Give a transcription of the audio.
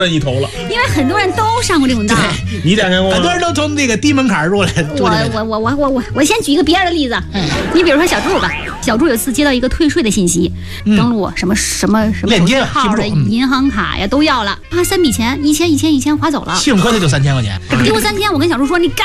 一头了。 因为很多人都上过这种当。 你咋上过？ 很多人都从那个低门槛入来。 我先举一个别人的例子。你比如说小柱吧，小柱有一次接到一个退税的信息，登录什么链接号的银行卡呀都要了，3笔钱，1000划走了。 幸亏他就3000块钱， 丢3000，我跟小柱说你赶